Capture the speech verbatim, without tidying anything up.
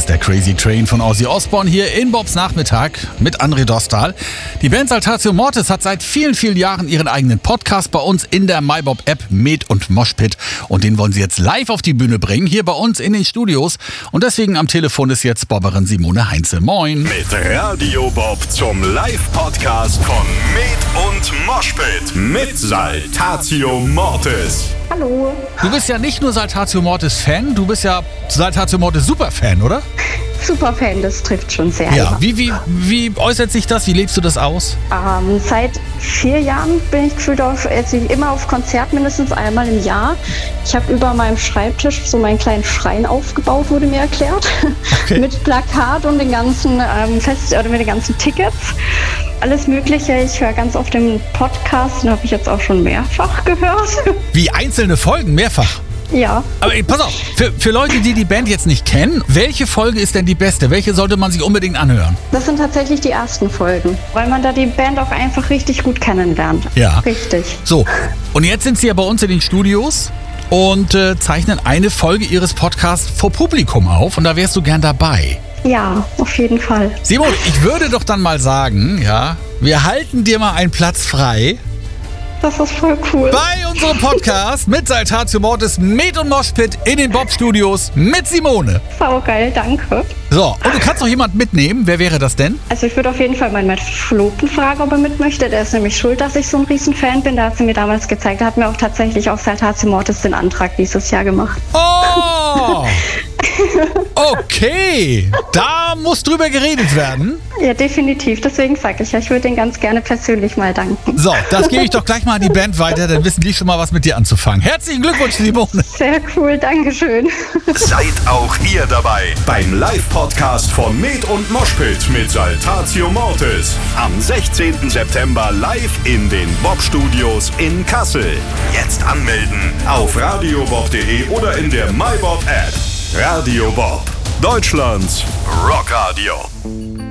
der Crazy Train von Ozzy Osbourne hier in Bobs Nachmittag mit André Dostal. Die Band Saltatio Mortis hat seit vielen, vielen Jahren ihren eigenen Podcast bei uns in der MyBob-App Med und Moshpit. Und den wollen sie jetzt live auf die Bühne bringen, hier bei uns in den Studios. Und deswegen am Telefon ist jetzt Bobberin Simone Heinze. Moin. Mit Radio Bob zum Live-Podcast von Med und Moshpit mit Saltatio Mortis. Hallo. Du bist ja nicht nur Saltatio Mortis-Fan, du bist ja Saltatio Mortis-Super-Fan, oder? Superfan, das trifft schon sehr. Ja, wie, wie, wie äußert sich das? Wie lebst du das aus? Ähm, seit vier Jahren bin ich gefühlt auf, also immer auf Konzert, mindestens einmal im Jahr. Ich habe über meinem Schreibtisch so meinen kleinen Schrein aufgebaut, wurde mir erklärt. Okay. Mit Plakat und den ganzen ähm, Fest oder mit den ganzen Tickets. Alles Mögliche. Ich höre ganz oft den Podcast, den habe ich jetzt auch schon mehrfach gehört. Wie einzelne Folgen, mehrfach? Ja. Aber ey, pass auf, für, für Leute, die die Band jetzt nicht kennen, welche Folge ist denn die beste? Welche sollte man sich unbedingt anhören? Das sind tatsächlich die ersten Folgen, weil man da die Band auch einfach richtig gut kennenlernt. Ja. Richtig. So, und jetzt sind sie ja bei uns in den Studios und äh, zeichnen eine Folge ihres Podcasts vor Publikum auf und da wärst du gern dabei. Ja, auf jeden Fall. Simon, ich würde doch dann mal sagen, ja, wir halten dir mal einen Platz frei. Das ist voll cool. Bei unserem Podcast mit Saltatio Mortis, Med und Moshpit in den Bob-Studios mit Simone. Saugeil, danke. So, und du kannst noch jemanden mitnehmen. Wer wäre das denn? Also ich würde auf jeden Fall meinen Matt Verlobten fragen, ob er mit möchte. Der ist nämlich schuld, dass ich so ein Riesenfan bin. Da hat sie mir damals gezeigt. Er hat mir auch tatsächlich auf Saltatio Mortis den Antrag dieses Jahr gemacht. Oh! Okay, da muss drüber geredet werden. Ja, definitiv. Deswegen sage ich ja, ich würde den ganz gerne persönlich mal danken. So, das gebe ich doch gleich mal an die Band weiter, dann wissen die schon mal, was mit dir anzufangen. Herzlichen Glückwunsch, Simone. Sehr cool, Dankeschön. Seid auch ihr dabei beim Live-Podcast von Med und Moshpit mit Saltatio Mortis. Am sechzehnten September live in den Bob-Studios in Kassel. Jetzt anmelden auf radiobob punkt de oder in der MyBob-App. Radio Bob, Deutschlands Rockradio.